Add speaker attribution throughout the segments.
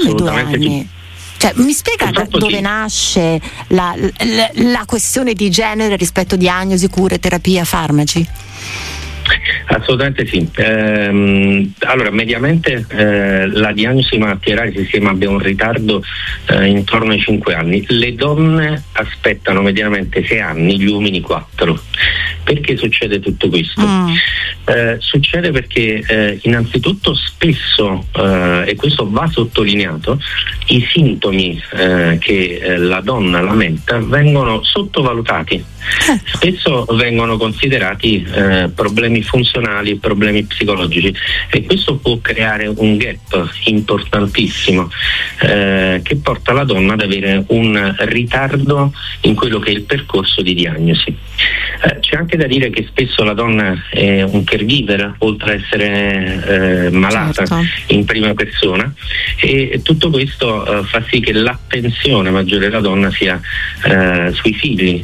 Speaker 1: Come 2 anni? Cioè, mi spiega dove nasce la questione di genere rispetto a diagnosi, cure, terapia, farmaci?
Speaker 2: Assolutamente sì. Allora, mediamente la diagnosi malattie rare si stima abbia un ritardo intorno ai 5 anni. Le donne aspettano mediamente 6 anni, gli uomini 4. Perché succede tutto questo? Succede perché innanzitutto spesso, e questo va sottolineato, i sintomi che la donna lamenta vengono sottovalutati. Spesso vengono considerati problemi funzionali, problemi psicologici, e questo può creare un gap importantissimo che porta la donna ad avere un ritardo in quello che è il percorso di diagnosi. C'è anche da dire che spesso la donna è un caregiver, oltre a essere malata, certo, in prima persona, e tutto questo fa sì che l'attenzione maggiore della donna sia sui figli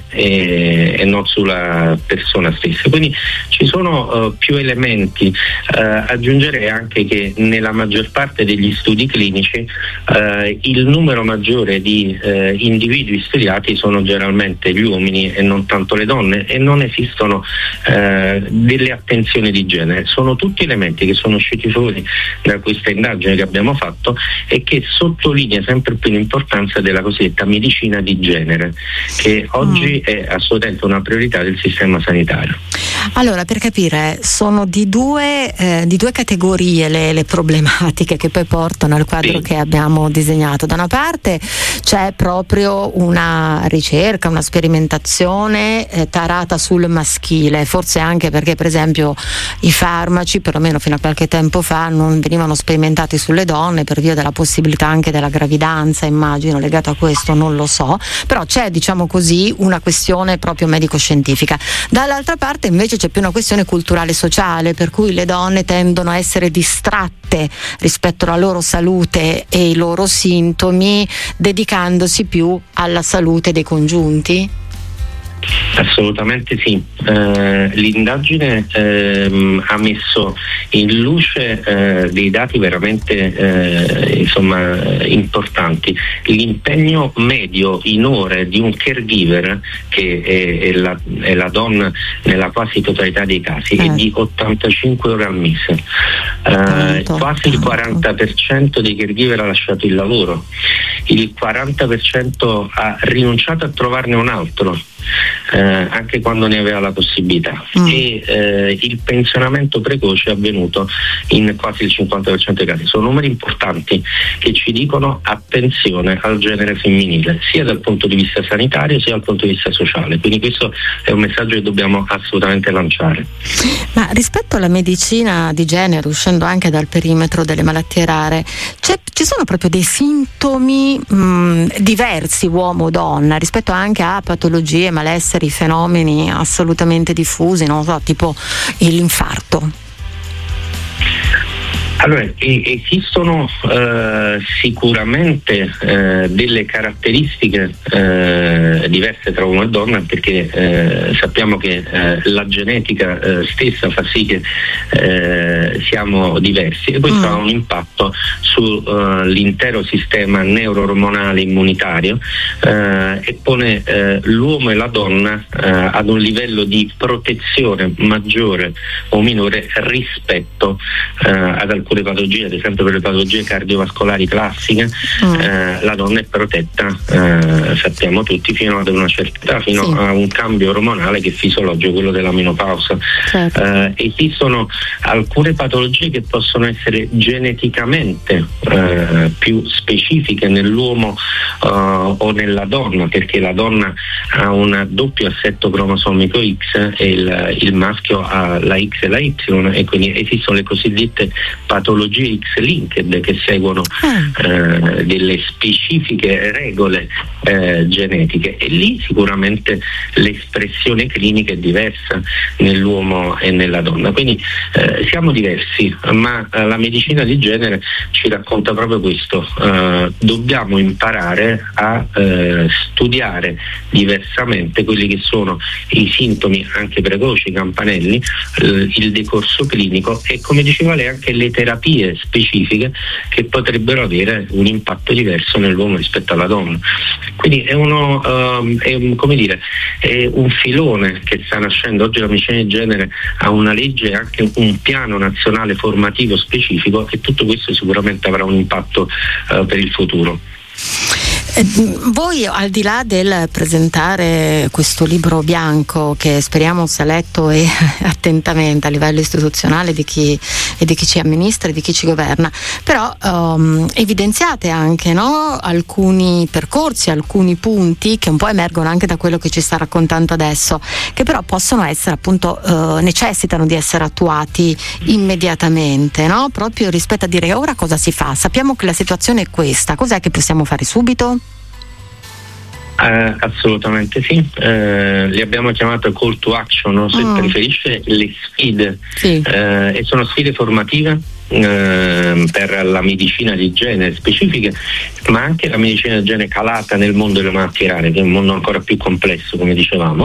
Speaker 2: e non sulla persona stessa. Quindi ci sono più elementi. Aggiungerei anche che nella maggior parte degli studi clinici il numero maggiore di individui studiati sono generalmente gli uomini e non tanto le donne, e non esistono delle attenzioni di genere. Sono tutti elementi che sono usciti fuori da questa indagine che abbiamo fatto e che sottolinea sempre più l'importanza della cosiddetta medicina di genere, che oggi è assolutamente una priorità del sistema sanitario.
Speaker 1: Allora, per capire, sono di due categorie le problematiche che poi portano al quadro, sì, che abbiamo disegnato. Da una parte c'è proprio una ricerca, una sperimentazione tarata sul maschile, forse anche perché per esempio i farmaci, perlomeno fino a qualche tempo fa, non venivano sperimentati sulle donne per via della possibilità anche della gravidanza, immagino, legato a questo, non lo so, però c'è, diciamo così, una questione proprio medico-scientifica. Dall'altra parte invece c'è più una questione culturale sociale, per cui le donne tendono a essere distratte rispetto alla loro salute e i loro sintomi, dedicandosi più alla salute dei congiunti.
Speaker 2: Assolutamente sì. L'indagine ha messo in luce dei dati veramente importanti. L'impegno medio in ore di un caregiver, che è la donna nella quasi totalità dei casi, è di 85 ore al mese. Quasi il 40% dei caregiver ha lasciato il lavoro, il 40% ha rinunciato a trovarne un altro, anche quando ne aveva la possibilità, e il pensionamento precoce è avvenuto in quasi il 50% dei casi. Sono numeri importanti che ci dicono attenzione al genere femminile, sia dal punto di vista sanitario sia dal punto di vista sociale, quindi questo è un messaggio che dobbiamo assolutamente lanciare.
Speaker 1: Ma rispetto alla medicina di genere, uscendo anche dal perimetro delle malattie rare, ci sono proprio dei sintomi diversi uomo-donna rispetto anche a patologie, malesseri, fenomeni assolutamente diffusi, non so, tipo l'infarto?
Speaker 2: Allora, esistono sicuramente delle caratteristiche diverse tra uomo e donna, perché sappiamo che la genetica stessa fa sì che siamo diversi, e questo ha un impatto sull'intero sistema neuro-ormonale immunitario e pone l'uomo e la donna ad un livello di protezione maggiore o minore rispetto ad alcune patologie. Ad esempio, per le patologie cardiovascolari classiche la donna è protetta, sappiamo tutti, fino ad una certa età, fino a un cambio ormonale che è fisiologico, quello della menopausa. Certo. Esistono alcune patologie che possono essere geneticamente più specifiche nell'uomo o nella donna, perché la donna ha un doppio assetto cromosomico X e il maschio ha la X e la Y, e quindi esistono le cosiddette patologie X-linked che seguono delle specifiche regole genetiche, e lì sicuramente l'espressione clinica è diversa nell'uomo e nella donna. Quindi siamo diversi, ma la medicina di genere ci racconta proprio questo. Dobbiamo imparare a studiare diversamente quelli che sono i sintomi anche precoci, campanelli, il decorso clinico, e come diceva lei anche le terapie terapie specifiche che potrebbero avere un impatto diverso nell'uomo rispetto alla donna. Quindi è un filone che sta nascendo. Oggi la medicina di genere ha una legge e anche un piano nazionale formativo specifico, e tutto questo sicuramente avrà un impatto per il futuro.
Speaker 1: Voi, al di là del presentare questo libro bianco, che speriamo sia letto e attentamente a livello istituzionale di chi ci amministra e di chi ci governa, però evidenziate anche, no, alcuni percorsi, alcuni punti che un po' emergono anche da quello che ci sta raccontando adesso, che però possono essere appunto necessitano di essere attuati immediatamente, no? Proprio rispetto a dire ora cosa si fa, sappiamo che la situazione è questa, cos'è che possiamo fare subito?
Speaker 2: Assolutamente sì, li abbiamo chiamate call to action, no? Se preferisce le sfide, sì. E sono sfide formative per la medicina di genere specifiche, ma anche la medicina di genere calata nel mondo delle malattie rare, che è un mondo ancora più complesso, come dicevamo,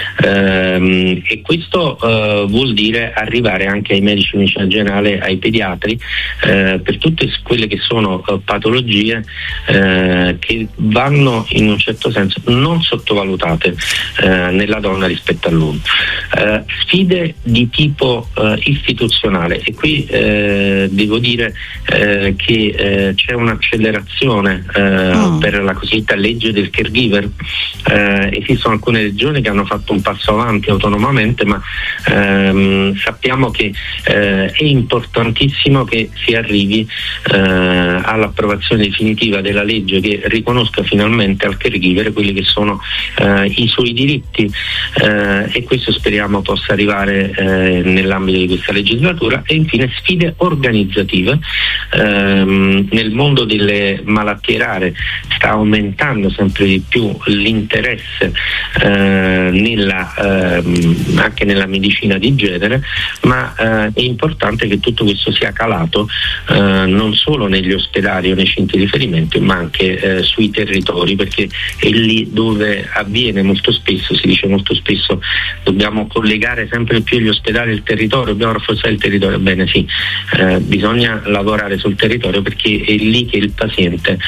Speaker 2: e questo vuol dire arrivare anche ai medici di medicina generale, ai pediatri, per tutte quelle che sono patologie che vanno in un certo senso non sottovalutate nella donna rispetto all'uomo. Sfide di tipo istituzionale, e qui devo dire che c'è un'accelerazione per la cosiddetta legge del caregiver. Esistono alcune regioni che hanno fatto un passo avanti autonomamente, ma sappiamo che è importantissimo che si arrivi all'approvazione definitiva della legge che riconosca finalmente al caregiver quelli che sono i suoi diritti, e questo speriamo possa arrivare nell'ambito di questa legislatura. E infine sfide organizzative. Nel mondo delle malattie rare sta aumentando sempre di più l'interesse anche nella medicina di genere, ma è importante che tutto questo sia calato non solo negli ospedali o nei centri di riferimento, ma anche sui territori, perché è lì dove avviene molto spesso. Si dice molto spesso dobbiamo collegare sempre più gli ospedali al territorio, dobbiamo rafforzare il territorio. Bene, sì, bisogna lavorare sul territorio, perché è lì che il paziente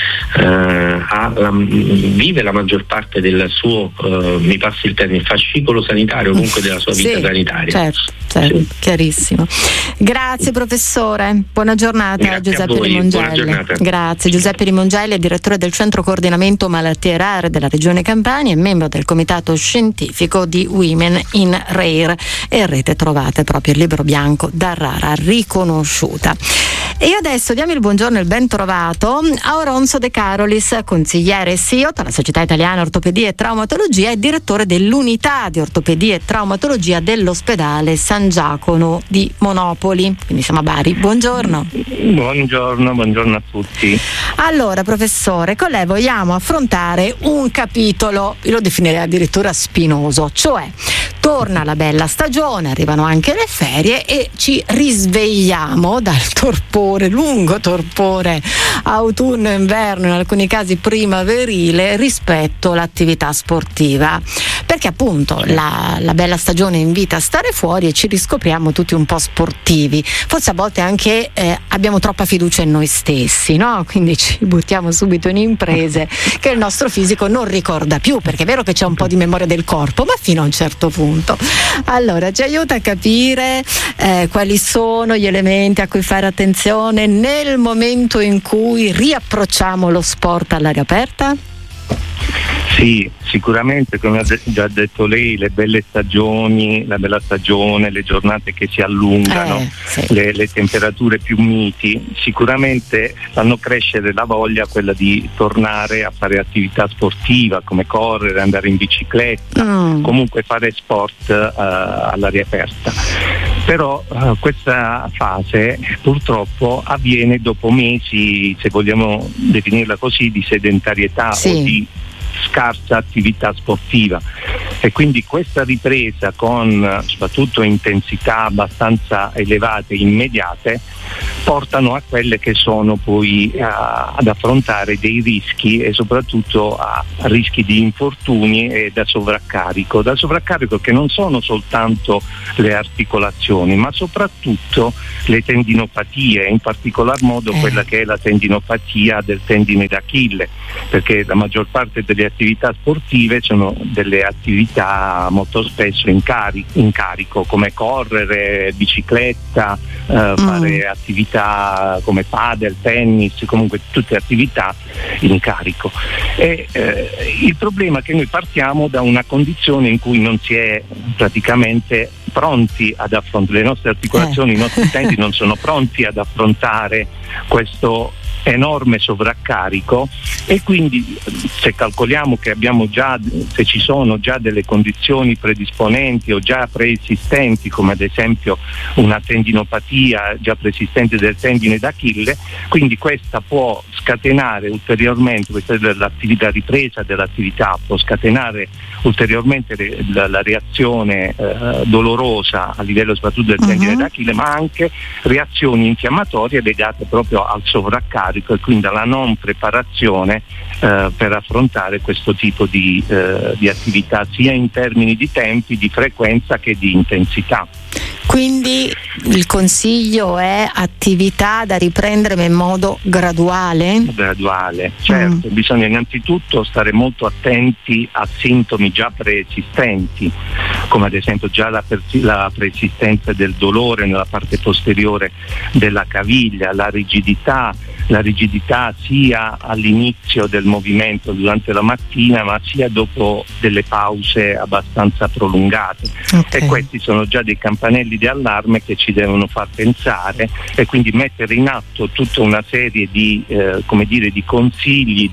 Speaker 2: vive la maggior parte del suo, mi passi il termine, fascicolo sanitario, comunque della sua vita sanitaria.
Speaker 1: Certo, sì. Chiarissimo. Grazie professore, buona giornata.
Speaker 2: Grazie
Speaker 1: Giuseppe
Speaker 2: a voi.
Speaker 1: Rimongelli.
Speaker 2: Buona giornata.
Speaker 1: Grazie. Giuseppe Rimongelli è direttore del Centro Coordinamento Malattie Rare della Regione Campania e membro del comitato scientifico di Women in Rare, e in rete trovate proprio il libro bianco da rara riconosciuta. E io adesso diamo il buongiorno e il ben trovato a Oronzo De Carolis, consigliere CEO della Società Italiana Ortopedia e Traumatologia e direttore dell'unità di ortopedia e traumatologia dell'ospedale San Giacomo di Monopoli, quindi siamo a Bari. Buongiorno.
Speaker 3: Buongiorno a tutti.
Speaker 1: Allora professore, con lei vogliamo affrontare un capitolo, io lo definirei addirittura spinoso, cioè torna la bella stagione, arrivano anche le ferie e ci risvegliamo dal lungo torpore autunno-inverno, in alcuni casi primaverile, rispetto all'attività sportiva, perché appunto la bella stagione invita a stare fuori e ci riscopriamo tutti un po' sportivi, forse a volte anche abbiamo troppa fiducia in noi stessi, no? Quindi ci buttiamo subito in imprese che il nostro fisico non ricorda più, perché è vero che c'è un po' di memoria del corpo, ma fino a un certo punto. Allora ci aiuta a capire quali sono gli elementi a cui fare attenzione nel momento in cui riapprocciamo lo sport all'aria aperta?
Speaker 3: Sì, sicuramente, come ha già detto lei, la bella stagione, le giornate che si allungano,
Speaker 1: sì.
Speaker 3: le temperature più miti, sicuramente fanno crescere la voglia, quella di tornare a fare attività sportiva come correre, andare in bicicletta, comunque fare sport all'aria aperta. Però questa fase purtroppo avviene dopo mesi, se vogliamo definirla così, di sedentarietà, sì, o di scarsa attività sportiva. e quindi questa ripresa con soprattutto intensità abbastanza elevate, immediate, portano a quelle che sono poi ad affrontare dei rischi e soprattutto a rischi di infortuni e da sovraccarico che non sono soltanto le articolazioni ma soprattutto le tendinopatie, in particolar modo quella che è la tendinopatia del tendine d'Achille, perché la maggior parte delle attività sportive sono delle attività molto spesso in carico, come correre, bicicletta, fare attività come padel, tennis, comunque tutte attività in carico. E il problema è che noi partiamo da una condizione in cui non si è praticamente pronti ad affrontare, le nostre articolazioni, i nostri tendini non sono pronti ad affrontare questo enorme sovraccarico, e quindi se calcoliamo che se ci sono già delle condizioni predisponenti o già preesistenti, come ad esempio una tendinopatia già preesistente del tendine d'Achille, quindi questa può scatenare ulteriormente, questa è la ripresa dell'attività, può scatenare ulteriormente la reazione dolorosa a livello soprattutto del tendine d'Achille, ma anche reazioni infiammatorie legate proprio al sovraccarico e quindi alla non preparazione per affrontare questo tipo di attività, sia in termini di tempi, di frequenza che di intensità.
Speaker 1: Quindi il consiglio è attività da riprendere in modo graduale?
Speaker 3: Graduale, certo. Bisogna innanzitutto stare molto attenti a sintomi già preesistenti, come ad esempio già la preesistenza del dolore nella parte posteriore della caviglia, la rigidità sia all'inizio del movimento durante la mattina, ma sia dopo delle pause abbastanza prolungate. E questi sono già dei campanelli di allarme che ci devono far pensare, e quindi mettere in atto tutta una serie di consigli,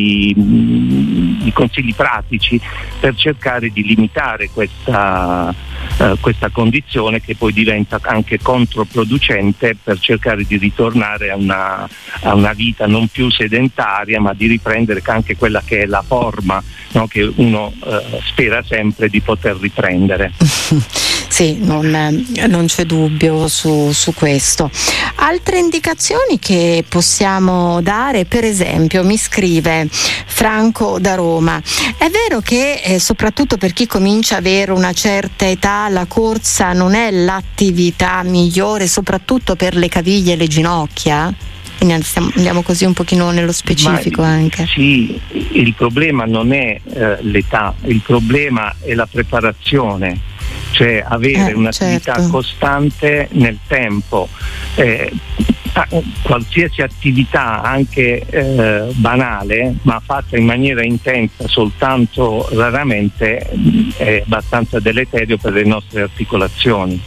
Speaker 3: di consigli pratici per cercare di limitare questa condizione, che poi diventa anche controproducente per cercare di ritornare a una vita non più sedentaria, ma di riprendere anche quella che è la forma, no? Che uno spera sempre di poter riprendere.
Speaker 1: Sì, non c'è dubbio su questo. Altre indicazioni che possiamo dare, per esempio, mi scrive Franco da Roma: è vero che soprattutto per chi comincia a avere una certa età la corsa non è l'attività migliore, soprattutto per le caviglie e le ginocchia? Quindi andiamo così un pochino nello specifico. Anche.
Speaker 3: Sì, il problema non è l'età, il problema è la preparazione, cioè avere un'attività costante nel tempo. Qualsiasi attività, anche banale, ma fatta in maniera intensa soltanto raramente, è abbastanza deleterio per le nostre articolazioni.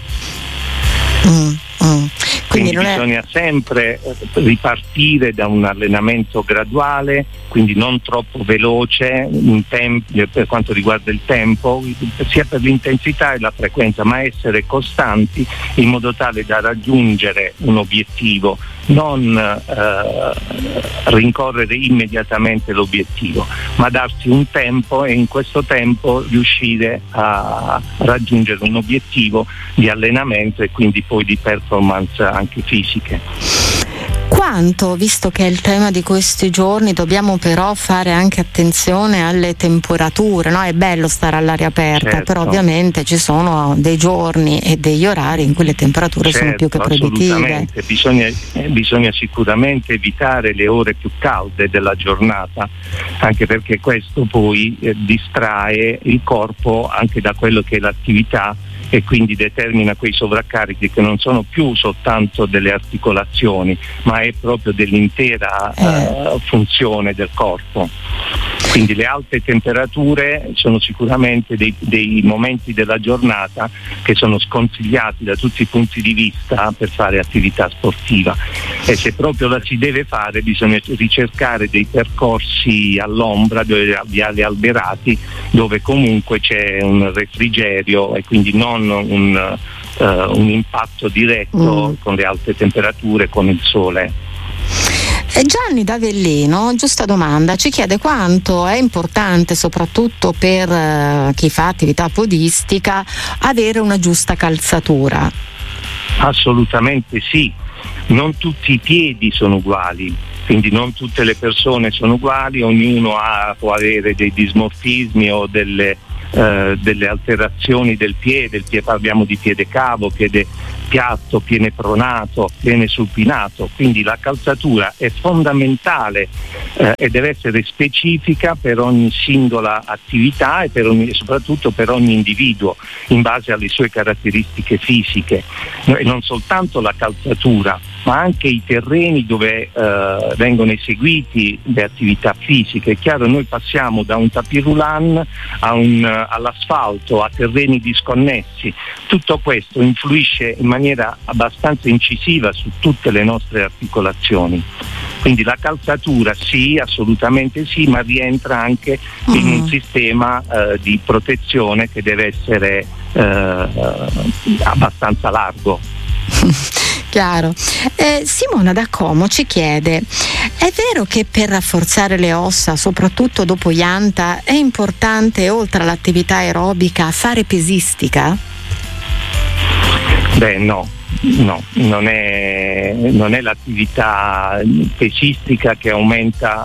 Speaker 3: Quindi bisogna sempre ripartire da un allenamento graduale, quindi non troppo veloce per quanto riguarda il tempo, sia per l'intensità e la frequenza, ma essere costanti in modo tale da raggiungere un obiettivo, non rincorrere immediatamente l'obiettivo, ma darsi un tempo e in questo tempo riuscire a raggiungere un obiettivo di allenamento e quindi poi di performance anche fisiche.
Speaker 1: Quanto, visto che è il tema di questi giorni, dobbiamo però fare anche attenzione alle temperature, no? È bello stare all'aria aperta, certo, però ovviamente ci sono dei giorni e degli orari in cui le temperature sono più che proibitive.
Speaker 3: Bisogna sicuramente evitare le ore più calde della giornata, anche perché questo poi distrae il corpo anche da quello che è l'attività e quindi determina quei sovraccarichi che non sono più soltanto delle articolazioni, ma è proprio dell'intera funzione del corpo. Quindi le alte temperature sono sicuramente dei momenti della giornata che sono sconsigliati da tutti i punti di vista per fare attività sportiva, e se proprio la si deve fare bisogna ricercare dei percorsi all'ombra, viali alberati, dove comunque c'è un refrigerio e quindi non un impatto diretto con le alte temperature, con il sole.
Speaker 1: Gianni da Avellino, giusta domanda, ci chiede quanto è importante, soprattutto per chi fa attività podistica, avere una giusta calzatura.
Speaker 3: Assolutamente sì, non tutti i piedi sono uguali, quindi non tutte le persone sono uguali, ognuno può avere dei dismorfismi o delle alterazioni del piede, parliamo di piede cavo, piede piatto, piede pronato, piede supinato, quindi la calzatura è fondamentale e deve essere specifica per ogni singola attività e soprattutto per ogni individuo in base alle sue caratteristiche fisiche, e non soltanto la calzatura ma anche i terreni dove vengono eseguiti le attività fisiche. È chiaro, noi passiamo da un tapis roulant all'asfalto, a terreni disconnessi, tutto questo influisce in maniera abbastanza incisiva su tutte le nostre articolazioni. Quindi la calzatura sì, assolutamente sì, ma rientra anche in un sistema di protezione che deve essere abbastanza largo.
Speaker 1: Chiaro. Simona da Como ci chiede: è vero che per rafforzare le ossa, soprattutto dopo Ianta, è importante, oltre all'attività aerobica, fare pesistica?
Speaker 3: Beh, no, non è l'attività pesistica che aumenta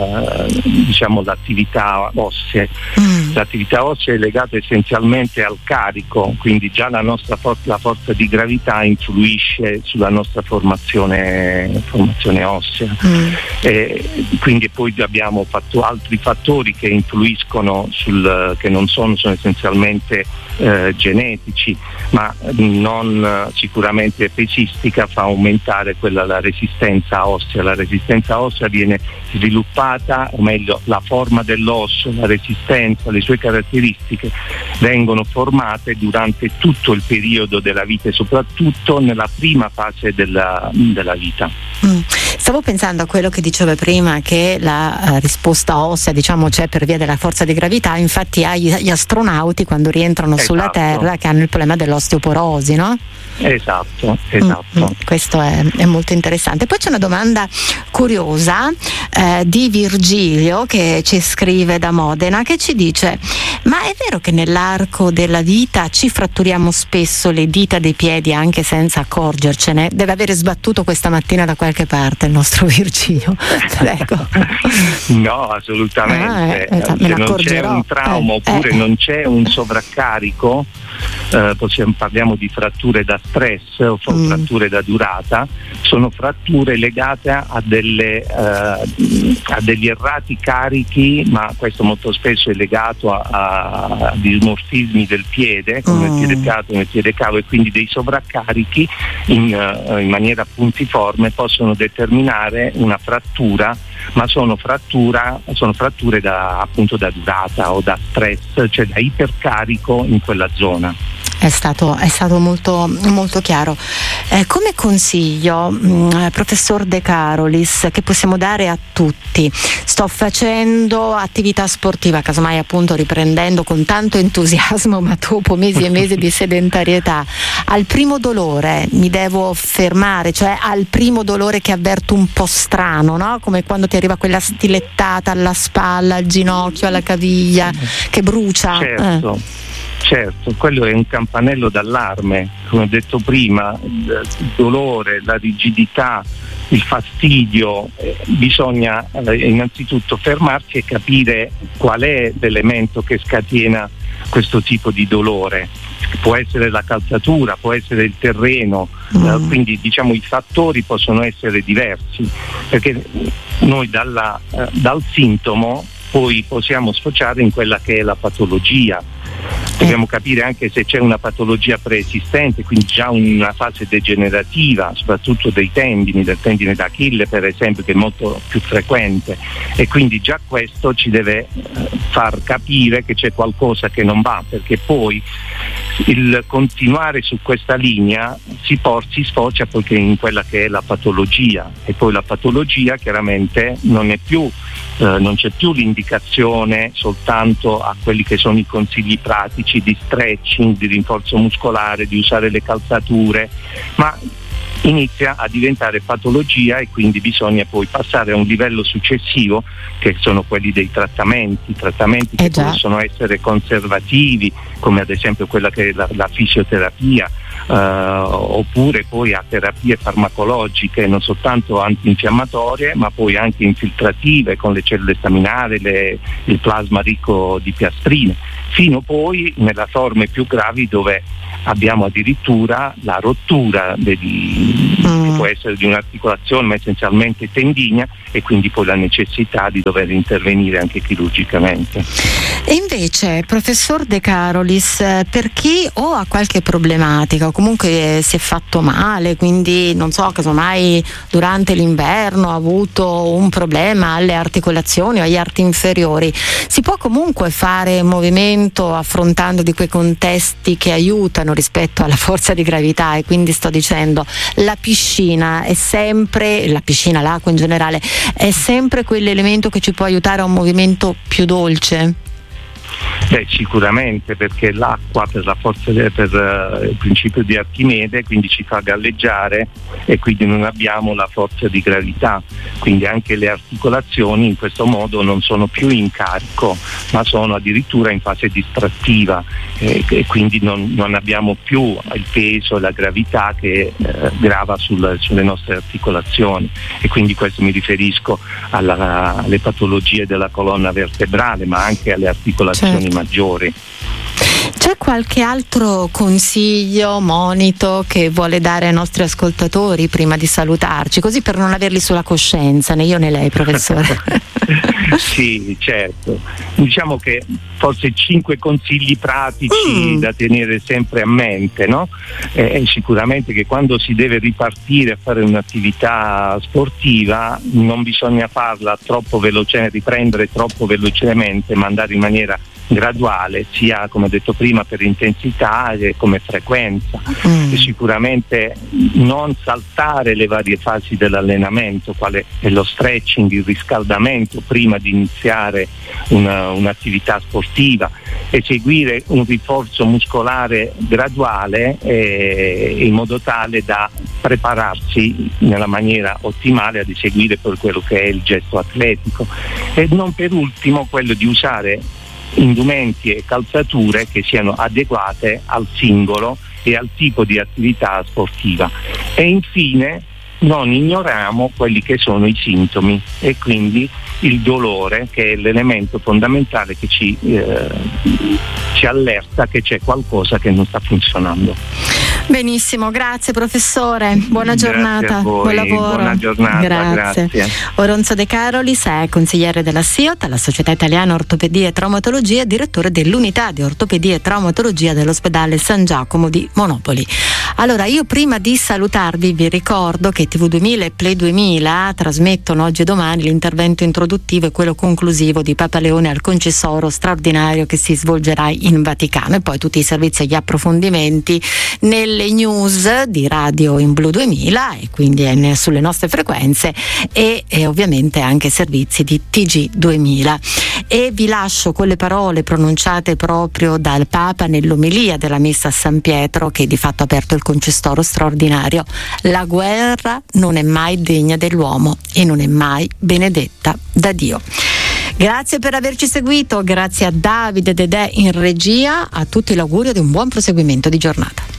Speaker 3: l'attività ossea. L'attività ossea è legata essenzialmente al carico, quindi già la forza di gravità influisce sulla nostra formazione ossea. Quindi poi abbiamo altri fattori che influiscono che non sono essenzialmente genetici, ma non sicuramente pesistica fa aumentare la resistenza ossea. La resistenza ossea viene sviluppata, o meglio la forma dell'osso, la resistenza, le sue caratteristiche vengono formate durante tutto il periodo della vita e soprattutto nella prima fase della vita.
Speaker 1: Stavo pensando a quello che diceva prima, che la risposta ossea c'è per via della forza di gravità, infatti agli astronauti quando rientrano sulla Terra che hanno il problema dell'osteoporosi, no?
Speaker 3: Esatto.
Speaker 1: Questo è molto interessante. Poi c'è una domanda curiosa di Virgilio che ci scrive da Modena, che ci dice: ma è vero che nell'arco della vita ci fratturiamo spesso le dita dei piedi anche senza accorgercene? Deve avere sbattuto questa mattina da qualche parte il nostro Virgilio. Prego.
Speaker 3: No, assolutamente. Se non c'è un trauma oppure non c'è un sovraccarico, parliamo di fratture da stress o fratture da durata, sono fratture legate a degli errati carichi, ma questo molto spesso è legato a dimorfismi del piede, come il piede piatto, il piede cavo, e quindi dei sovraccarichi in maniera puntiforme possono determinare una frattura, ma sono fratture da durata o da stress, cioè da ipercarico in quella zona.
Speaker 1: È stato molto, molto chiaro. Come consiglio, professor De Carolis, che possiamo dare a tutti? Sto facendo attività sportiva, casomai appunto riprendendo con tanto entusiasmo, ma dopo mesi e mesi di sedentarietà. Al primo dolore mi devo fermare, cioè al primo dolore che avverto un po' strano, no? Come quando ti arriva quella stilettata alla spalla, al ginocchio, alla caviglia, che brucia.
Speaker 3: Certo, quello è un campanello d'allarme, come ho detto prima, il dolore, la rigidità, il fastidio, bisogna innanzitutto fermarsi e capire qual è l'elemento che scatena questo tipo di dolore. Può essere la calzatura, può essere il terreno, quindi i fattori possono essere diversi, perché noi dal sintomo poi possiamo sfociare in quella che è la patologia. Dobbiamo capire anche se c'è una patologia preesistente, quindi già una fase degenerativa, soprattutto del tendine d'Achille per esempio, che è molto più frequente, e quindi già questo ci deve far capire che c'è qualcosa che non va, perché poi il continuare su questa linea si sfocia poiché in quella che è la patologia, e poi la patologia chiaramente non c'è più l'indicazione soltanto a quelli che sono i consigli pratici di stretching, di rinforzo muscolare, di usare le calzature, ma inizia a diventare patologia e quindi bisogna poi passare a un livello successivo, che sono quelli dei trattamenti che possono essere conservativi, come ad esempio quella che è la fisioterapia, oppure poi a terapie farmacologiche non soltanto antinfiammatorie ma poi anche infiltrative con le cellule staminali, il plasma ricco di piastrine, fino poi nelle forme più gravi dove abbiamo addirittura la rottura che può essere di un'articolazione ma essenzialmente tendinea, e quindi poi la necessità di dover intervenire anche chirurgicamente.
Speaker 1: E invece, professor De Carolis, per chi o ha qualche problematica o comunque si è fatto male, quindi non so, casomai durante l'inverno ha avuto un problema alle articolazioni o agli arti inferiori, si può comunque fare movimento affrontando di quei contesti che aiutano rispetto alla forza di gravità? E quindi sto dicendo, la piscina è sempre, l'acqua in generale, è sempre quell'elemento che ci può aiutare a un movimento più dolce?
Speaker 3: Sicuramente, perché l'acqua per la forza per il principio di Archimede quindi ci fa galleggiare e quindi non abbiamo la forza di gravità, quindi anche le articolazioni in questo modo non sono più in carico ma sono addirittura in fase distrattiva, e quindi non abbiamo più il peso e la gravità che grava sulle nostre articolazioni, e quindi questo mi riferisco alle patologie della colonna vertebrale ma anche alle articolazioni maggiori.
Speaker 1: C'è qualche altro consiglio, monito che vuole dare ai nostri ascoltatori prima di salutarci, così per non averli sulla coscienza, né io né lei, professore?
Speaker 3: Sì, certo. Diciamo che forse 5 consigli pratici da tenere sempre a mente, no? Sicuramente che quando si deve ripartire a fare un'attività sportiva non bisogna farla troppo veloce, riprendere troppo velocemente, ma andare in maniera graduale, sia come ho detto prima per intensità che come frequenza. E sicuramente non saltare le varie fasi dell'allenamento, quale è lo stretching, il riscaldamento prima di iniziare un'attività sportiva, e seguire un rinforzo muscolare graduale in modo tale da prepararsi nella maniera ottimale ad eseguire per quello che è il gesto atletico. E non per ultimo quello di usare indumenti e calzature che siano adeguate al singolo e al tipo di attività sportiva. E infine non ignoriamo quelli che sono i sintomi e quindi il dolore, che è l'elemento fondamentale che ci allerta che c'è qualcosa che non sta funzionando.
Speaker 1: Benissimo, grazie professore, buona giornata, buon lavoro.
Speaker 3: Buona giornata, grazie.
Speaker 1: Oronzo De Carolis è consigliere della SIOT, la Società Italiana Ortopedia e Traumatologia, direttore dell'unità di ortopedia e traumatologia dell'ospedale San Giacomo di Monopoli. Allora, io prima di salutarvi vi ricordo che TV2000 e Play 2000 trasmettono oggi e domani l'intervento introduttivo e quello conclusivo di Papa Leone al concessoro straordinario che si svolgerà in Vaticano, e poi tutti i servizi e gli approfondimenti nelle news di Radio in Blu 2000 e quindi sulle nostre frequenze, e ovviamente anche servizi di TG 2000. E vi lascio con le parole pronunciate proprio dal Papa nell'omelia della messa a San Pietro, che di fatto ha aperto il concestoro straordinario: la guerra non è mai degna dell'uomo e non è mai benedetta da Dio. Grazie per averci seguito, grazie a Davide Dedè in regia, a tutti l'augurio di un buon proseguimento di giornata.